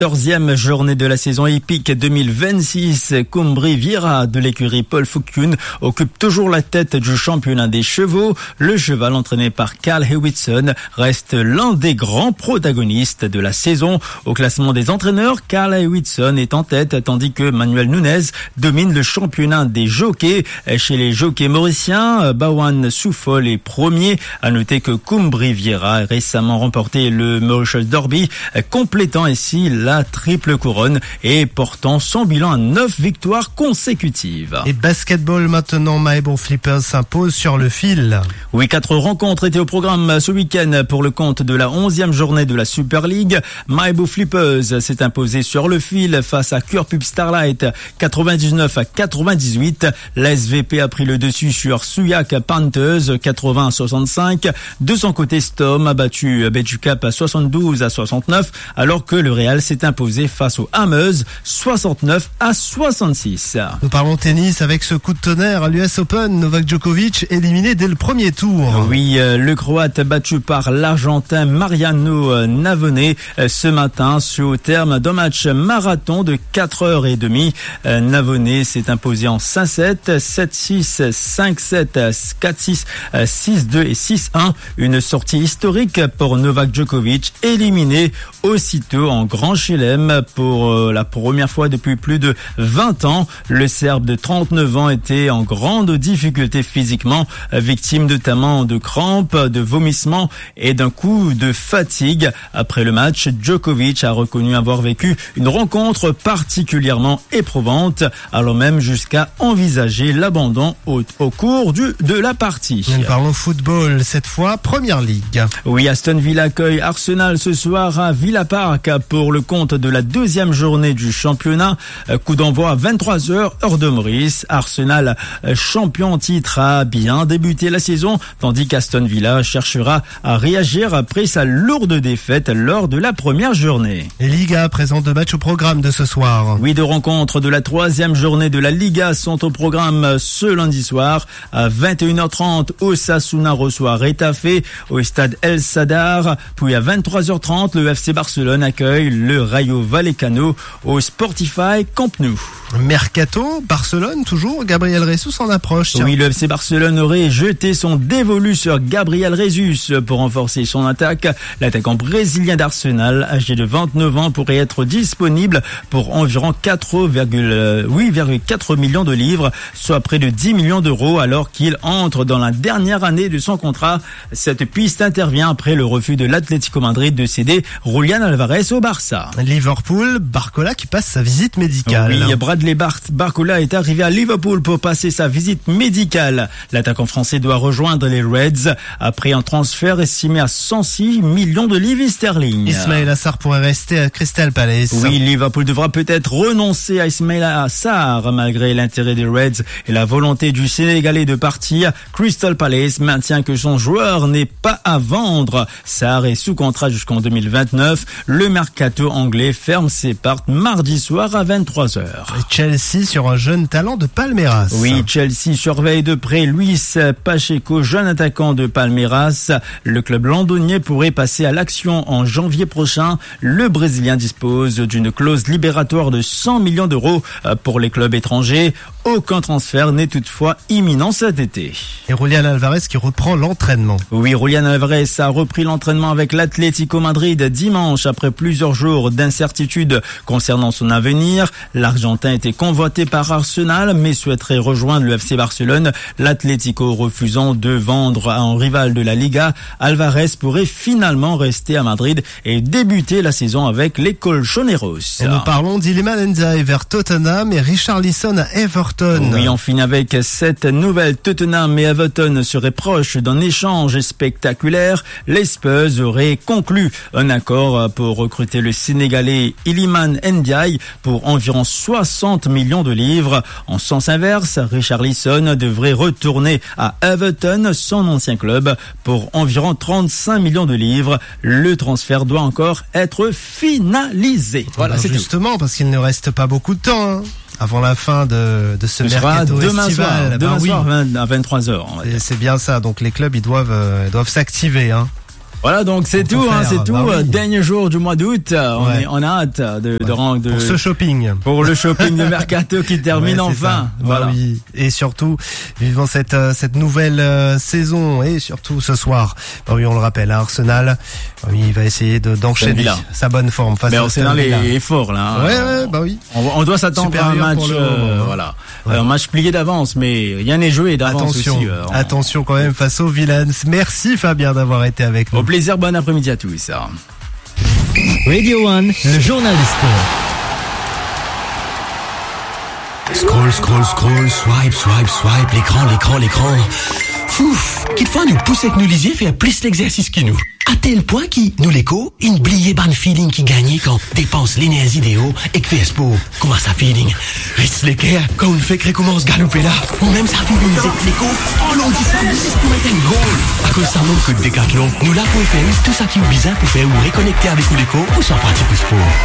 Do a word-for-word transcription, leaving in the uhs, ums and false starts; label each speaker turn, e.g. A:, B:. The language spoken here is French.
A: quatorzième journée de la saison épique deux mille vingt-six, Cumbri Vieira de l'écurie Paul Fouquin occupe toujours la tête du championnat des chevaux. Le cheval entraîné par Carl Hewitson reste l'un des grands protagonistes de la saison. Au classement des entraîneurs, Carl Hewitson est en tête tandis que Manuel Nunez domine le championnat des jockeys. Chez les jockeys mauriciens, Bawan Soufol est premier. À noter que Cumbri Vieira a récemment remporté le Mauritius Derby, complétant ainsi la La triple couronne et portant son bilan à neuf victoires consécutives.
B: Et basketball maintenant, Maebo Flippers s'impose sur le fil.
A: Oui, quatre rencontres étaient au programme ce week-end pour le compte de la onzième journée de la Super League. Maebo Flippers s'est imposé sur le fil face à Kurpub Starlight quatre-vingt-dix-neuf à quatre-vingt-dix-huit. La S V P a pris le dessus sur Suyak Panthers quatre-vingts à soixante-cinq. De son côté, Storm a battu Bejucap à soixante-douze à soixante-neuf alors que le Real s'est imposé face aux Hammers soixante-neuf à soixante-six.
B: Nous parlons tennis avec ce coup de tonnerre à l'U S Open. Novak Djokovic éliminé dès le premier tour.
A: Oui, le Croate battu par l'Argentin Mariano Navone ce matin au terme d'un match marathon de quatre heures trente. Navone s'est imposé en cinq sept, sept six, cinq sept, quatre six, six deux et six un. Une sortie historique pour Novak Djokovic, éliminé aussitôt en grand chelem pour la première fois depuis plus de vingt ans. Le Serbe de trente-neuf ans était en grande difficulté physiquement, victime notamment de crampes, de vomissements et d'un coup de fatigue. Après le match, Djokovic a reconnu avoir vécu une rencontre particulièrement éprouvante, allant même jusqu'à envisager l'abandon au, au cours du, de la partie.
B: Nous parlons football, cette fois Première Ligue.
A: Oui, Aston Villa accueille Arsenal ce soir à Villa Park pour le compte de la deuxième journée du championnat. Coup d'envoi à vingt-trois heures, heure de Maurice. Arsenal, champion en titre, a bien débuté la saison, tandis qu'Aston Villa cherchera à réagir après sa lourde défaite lors de la première journée.
B: Et Liga présente deux matchs au programme de ce soir.
A: Oui, deux rencontres de la troisième journée de la Liga sont au programme ce lundi soir. À vingt et une heures trente, Osasuna reçoit Retafe au stade El Sadar. Puis à vingt-trois heures trente, le F C Barcelone accueille le Rayo Vallecano au Sportify Camp Nou.
B: Mercato, Barcelone toujours, Gabriel Jesus en approche.
A: Oui, le F C Barcelone aurait jeté son dévolu sur Gabriel Jesus pour renforcer son attaque. L'attaquant brésilien d'Arsenal, âgé de vingt-neuf ans, pourrait être disponible pour environ quatre virgule huit virgule quatre millions de livres, soit près de dix millions d'euros, alors qu'il entre dans la dernière année de son contrat. Cette piste intervient après le refus de l'Atlético Madrid de céder Julián Álvarez au Barça.
B: Liverpool, Barcola qui passe sa visite médicale.
A: Oui, Bradley Bar- Barcola est arrivé à Liverpool pour passer sa visite médicale. L'attaquant français doit rejoindre les Reds après un transfert estimé à cent six millions de livres sterling.
B: Ismaïla Sarr pourrait rester à Crystal Palace.
A: Oui, Liverpool devra peut-être renoncer à Ismaïla Sarr malgré l'intérêt des Reds et la volonté du Sénégalais de partir. Crystal Palace maintient que son joueur n'est pas à vendre. Sarr est sous contrat jusqu'en deux mille vingt-neuf. Le mercato anglais ferme ses portes mardi soir à vingt-trois heures.
B: Chelsea sur un jeune talent de Palmeiras.
A: Oui, Chelsea surveille de près Luis Pacheco, jeune attaquant de Palmeiras. Le club londonien pourrait passer à l'action en janvier prochain. Le Brésilien dispose d'une clause libératoire de cent millions d'euros pour les clubs étrangers. Aucun transfert n'est toutefois imminent cet été.
B: Et Julián Álvarez qui reprend l'entraînement.
A: Oui, Julián Álvarez a repris l'entraînement avec l'Atlético Madrid dimanche après plusieurs jours d'incertitude concernant son avenir. L'Argentin était convoité par Arsenal mais souhaiterait rejoindre le F C Barcelone. L'Atlético refusant de vendre à un rival de la Liga, Álvarez pourrait finalement rester à Madrid et débuter la saison avec les Colchoneros.
B: Et nous parlons d'Iliman Ndiaye vers Tottenham et Richarlison à Everton.
A: Oui, on finit avec cette nouvelle. Tottenham et Everton seraient proches d'un échange spectaculaire. Les Spurs auraient conclu un accord pour recruter le Sénégalais Iliman Ndiaye pour environ soixante millions de livres. En sens inverse, Richarlison devrait retourner à Everton, son ancien club, pour environ trente-cinq millions de livres. Le transfert doit encore être finalisé.
B: Voilà, c'est justement tout. Parce qu'il ne reste pas beaucoup de temps. Hein. Avant la fin de, de ce, ce mercato
A: demain
B: estival.
A: Soir, demain
B: ben
A: soir
B: oui.
A: à vingt-trois heures.
B: C'est bien ça. Donc les clubs, ils doivent, euh, doivent s'activer. Hein.
A: Voilà, donc c'est tout, hein, c'est tout. Bah oui. Dernier jour du mois d'août, on, ouais. est, on a hâte de, de, ouais. de, de
B: pour ce shopping,
A: pour le shopping de Mercato qui termine ouais, enfin.
B: Voilà. Bah oui. Et surtout, vivant cette cette nouvelle euh, saison et surtout ce soir. Bah oui, on le rappelle, hein, Arsenal, bah oui, il va essayer de d'enchaîner sa bonne forme face
A: Mais
B: à
A: Arsenal est fort là.
B: Hein. Ouais, ouais, bah oui.
A: On, on doit s'attendre à un match, euh, voilà, ouais. un match plié d'avance, mais rien n'est joué d'avance
B: attention,
A: aussi. Euh, on...
B: Attention quand même face aux Villains. Merci Fabien d'avoir été avec nous.
A: Au plaisir, bon après-midi à tous.
C: Radio One, le journal du sport.
D: Scroll, scroll, scroll, swipe, swipe, swipe, l'écran, l'écran, l'écran. Fouf, quelquefois nous pousse avec nous lisier faire plus l'exercice que nous. À tel point qui, nous l'écho, une bliée ban feeling qui gagne quand dépense l'énergie d'E O et que fait sport. Comment ça feeling? Reste l'équerre quand on fait que recommence galoper là. Ou même ça feeling c'est l'écho. Oh l'on dit ça, c'est pour mettre un goal. À cause ça manque que de décathlon. Nous là pour faire tout ça qui est bizarre pour faire ou réconnecter avec l'écho ou sans pratique du sport.